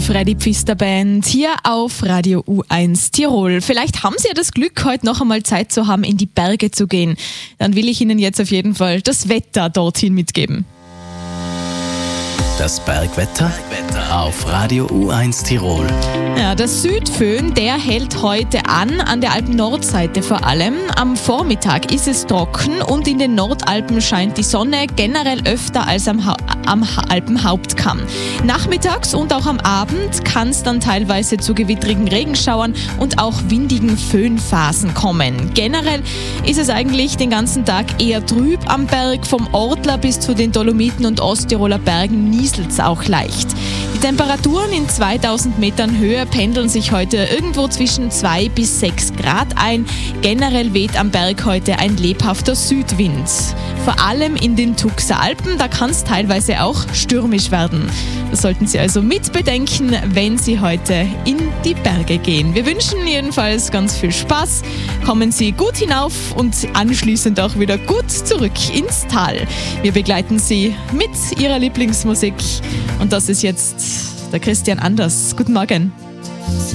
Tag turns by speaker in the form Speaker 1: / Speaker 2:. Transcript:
Speaker 1: Freddy Pfister Band hier auf Radio U1 Tirol. Vielleicht haben Sie ja das Glück, heute noch einmal Zeit zu haben, in die Berge zu gehen. Dann will ich Ihnen jetzt auf jeden Fall das Wetter dorthin mitgeben.
Speaker 2: Das Bergwetter auf Radio U1 Tirol.
Speaker 1: Ja, der Südföhn, der hält heute an der Alpen-Nordseite vor allem. Am Vormittag ist es trocken und in den Nordalpen scheint die Sonne generell öfter als am Alpenhauptkamm. Nachmittags und auch am Abend kann es dann teilweise zu gewittrigen Regenschauern und auch windigen Föhnphasen kommen. Generell ist es eigentlich den ganzen Tag eher trüb am Berg. Vom Ortler bis zu den Dolomiten und Osttiroler Bergen nieselt es auch leicht. Die Temperaturen in 2000 Metern Höhe pendeln sich heute irgendwo zwischen 2 bis 6 Grad ein. Generell weht am Berg heute ein lebhafter Südwind. Vor allem in den Tuxer Alpen, da kann es teilweise auch stürmisch werden. Das sollten Sie also mit bedenken, wenn Sie heute in die Berge gehen. Wir wünschen jedenfalls ganz viel Spaß. Kommen Sie gut hinauf und anschließend auch wieder gut zurück ins Tal. Wir begleiten Sie mit Ihrer Lieblingsmusik. Und das ist jetzt der Christian Anders. Guten Morgen.